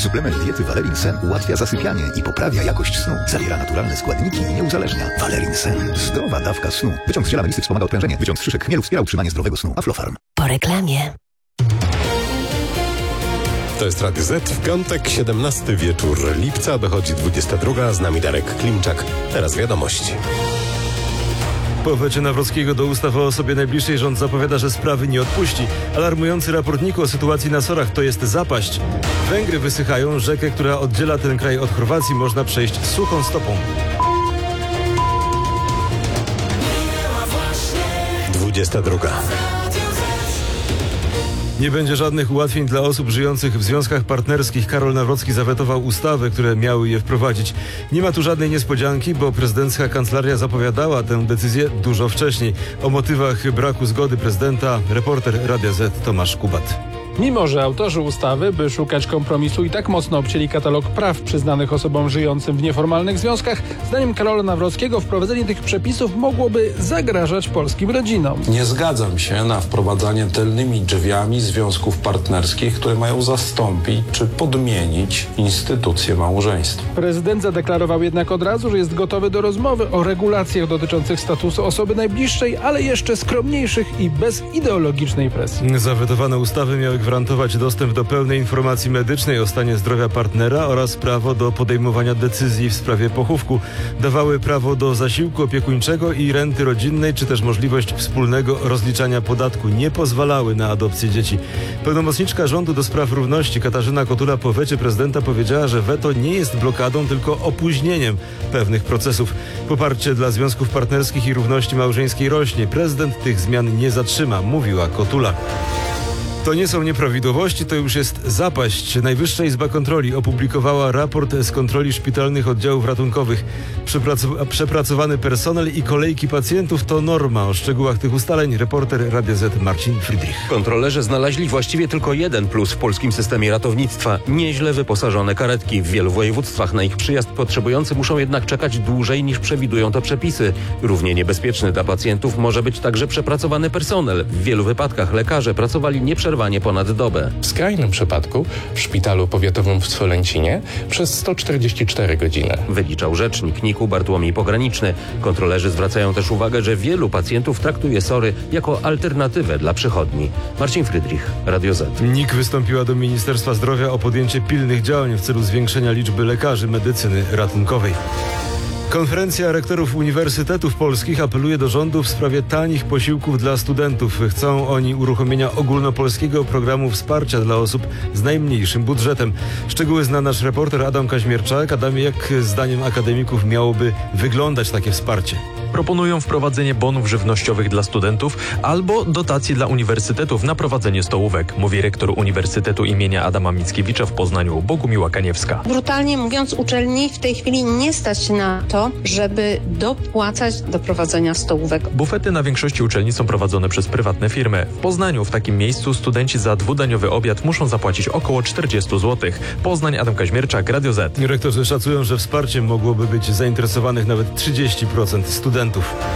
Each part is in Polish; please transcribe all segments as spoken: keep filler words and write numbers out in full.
Suplement diety Valerin Sen ułatwia zasypianie i poprawia jakość snu. Zawiera naturalne składniki i nie uzależnia. Valerin Sen. Zdrowa dawka snu. Wyciąg z ziela melisy wspomaga odprężenie. Wyciąg z szyszek chmielu wspiera utrzymanie zdrowego snu. Aflofarm. Po reklamie. To jest Radio Z. W piątek, siedemnasty wieczór lipca, dochodzi dwudziesta druga. Z nami Darek Klimczak. Teraz wiadomości. Po wecie Nawrockiego do ustaw o osobie najbliższej rząd zapowiada, że sprawy nie odpuści. Alarmujący raport N I K u o sytuacji na Sorach to jest zapaść. Węgry wysychają, rzekę, która oddziela ten kraj od Chorwacji, można przejść suchą stopą. dwudziesta druga. Nie będzie żadnych ułatwień dla osób żyjących w związkach partnerskich. Karol Nawrocki zawetował ustawy, które miały je wprowadzić. Nie ma tu żadnej niespodzianki, bo prezydencka kancelaria zapowiadała tę decyzję dużo wcześniej. O motywach braku zgody prezydenta reporter Radia Z Tomasz Kubat. Mimo że autorzy ustawy, by szukać kompromisu, i tak mocno obcięli katalog praw przyznanych osobom żyjącym w nieformalnych związkach, zdaniem Karola Nawrockiego wprowadzenie tych przepisów mogłoby zagrażać polskim rodzinom. Nie zgadzam się na wprowadzanie tylnymi drzwiami związków partnerskich, które mają zastąpić czy podmienić instytucję małżeństwa. Prezydent zadeklarował jednak od razu, że jest gotowy do rozmowy o regulacjach dotyczących statusu osoby najbliższej, ale jeszcze skromniejszych i bez ideologicznej presji. Zawetowane ustawy miały gwarantować dostęp do pełnej informacji medycznej o stanie zdrowia partnera oraz prawo do podejmowania decyzji w sprawie pochówku. Dawały prawo do zasiłku opiekuńczego i renty rodzinnej, czy też możliwość wspólnego rozliczania podatku. Nie pozwalały na adopcję dzieci. Pełnomocniczka rządu do spraw równości Katarzyna Kotula po wecie prezydenta powiedziała, że weto nie jest blokadą, tylko opóźnieniem pewnych procesów. Poparcie dla związków partnerskich i równości małżeńskiej rośnie. Prezydent tych zmian nie zatrzyma, mówiła Kotula. To nie są nieprawidłowości, to już jest zapaść. Najwyższa Izba Kontroli opublikowała raport z kontroli szpitalnych oddziałów ratunkowych. Przepracow- przepracowany personel i kolejki pacjentów to norma. O szczegółach tych ustaleń reporter Radia Z Marcin Friedrich. Kontrolerzy znaleźli właściwie tylko jeden plus w polskim systemie ratownictwa. Nieźle wyposażone karetki. W wielu województwach na ich przyjazd potrzebujący muszą jednak czekać dłużej niż przewidują to przepisy. Równie niebezpieczny dla pacjentów może być także przepracowany personel. W wielu wypadkach lekarze pracowali nieprzerwanie ponad dobę. W skrajnym przypadku w szpitalu powiatowym w Solęcinie przez sto czterdzieści cztery godziny. Wyliczał rzecznik N I K u Bartłomiej Pograniczny. Kontrolerzy zwracają też uwagę, że wielu pacjentów traktuje SOR-y jako alternatywę dla przychodni. Marcin Friedrich, Radio Z. N I K wystąpiła do Ministerstwa Zdrowia o podjęcie pilnych działań w celu zwiększenia liczby lekarzy medycyny ratunkowej. Konferencja rektorów uniwersytetów polskich apeluje do rządu w sprawie tanich posiłków dla studentów. Chcą oni uruchomienia ogólnopolskiego programu wsparcia dla osób z najmniejszym budżetem. Szczegóły zna nasz reporter Adam Kaźmierczak. Adamie, jak zdaniem akademików miałoby wyglądać takie wsparcie? Proponują wprowadzenie bonów żywnościowych dla studentów albo dotacji dla uniwersytetów na prowadzenie stołówek, mówi rektor Uniwersytetu imienia Adama Mickiewicza w Poznaniu Bogumiła Kaniewska. Brutalnie mówiąc, uczelni w tej chwili nie stać na to, żeby dopłacać do prowadzenia stołówek. Bufety na większości uczelni są prowadzone przez prywatne firmy. W Poznaniu w takim miejscu studenci za dwudaniowy obiad muszą zapłacić około czterdzieści złotych. Poznań, Adam Kaźmierczak, Radio Z. Rektorzy szacują, że wsparciem mogłoby być zainteresowanych nawet trzydzieści procent studentów.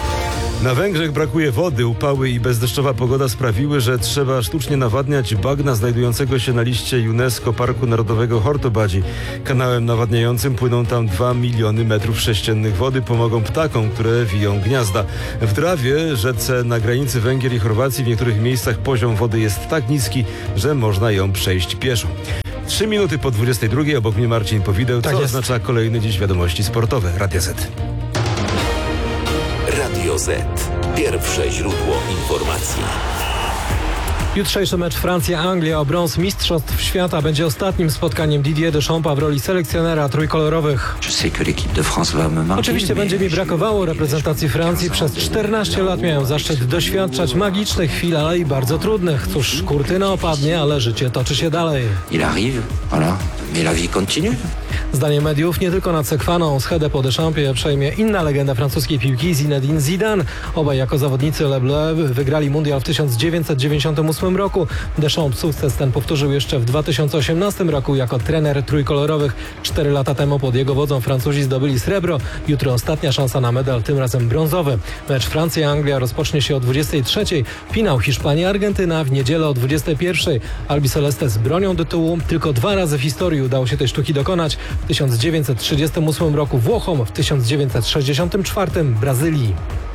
Na Węgrzech brakuje wody. Upały i bezdeszczowa pogoda sprawiły, że trzeba sztucznie nawadniać bagna znajdującego się na liście UNESCO Parku Narodowego Hortobadzi. Kanałem nawadniającym płyną tam dwa miliony metrów sześciennych wody. Pomogą ptakom, które wiją gniazda. W Drawie, rzece na granicy Węgier i Chorwacji, w niektórych miejscach poziom wody jest tak niski, że można ją przejść pieszo. Trzy minuty po dwudziestej drugiej, obok mnie Marcin Powideł, co tak oznacza kolejne dziś wiadomości sportowe. Radia Z. Radio Z. Pierwsze źródło informacji. Jutrzejszy mecz Francja-Anglia o brąz Mistrzostw Świata będzie ostatnim spotkaniem Didier Deschampa w roli selekcjonera trójkolorowych. Oczywiście będzie mi brakowało reprezentacji Francji. Przez czternaście lat miałem zaszczyt doświadczać magicznych chwil, ale i bardzo trudnych. Cóż, kurtyna opadnie, ale życie toczy się dalej. Il arrive, voilà, mais la vie continue. Zdaniem mediów nie tylko nad sekwaną schedę po Deschampie przejmie inna legenda francuskiej piłki, Zinedine Zidane. Obaj jako zawodnicy Le Bleu wygrali mundial w tysiąc dziewięćset dziewięćdziesiątym ósmym ósmym roku. Deschamps sukces ten powtórzył jeszcze w dwa tysiące osiemnastym roku jako trener trójkolorowych. Cztery lata temu pod jego wodzą Francuzi zdobyli srebro. Jutro ostatnia szansa na medal, tym razem brązowy. Mecz Francja-Anglia rozpocznie się o dwudziestej trzeciej. Finał Hiszpania-Argentyna w niedzielę o dwudziestej pierwszej. Albi Celestes bronią tytułu. Tylko dwa razy w historii udało się tej sztuki dokonać. W tysiąc dziewięćset trzydziestym ósmym roku Włochom, w tysiąc dziewięćset sześćdziesiątym czwartym Brazylii.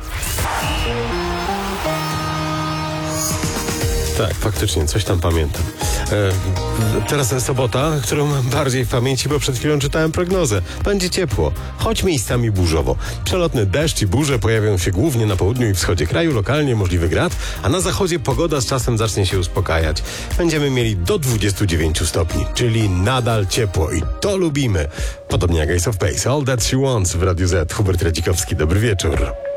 Tak, faktycznie, coś tam pamiętam. E, teraz sobota, którą mam bardziej w pamięci, bo przed chwilą czytałem prognozę. Będzie ciepło, choć miejscami burzowo. Przelotny deszcz i burze pojawią się głównie na południu i wschodzie kraju, lokalnie możliwy grad, a na zachodzie pogoda z czasem zacznie się uspokajać. Będziemy mieli do dwudziestu dziewięciu stopni, czyli nadal ciepło i to lubimy. Podobnie jak Ace of Base, All That She Wants w Radiu Z. Hubert Radzikowski, dobry wieczór.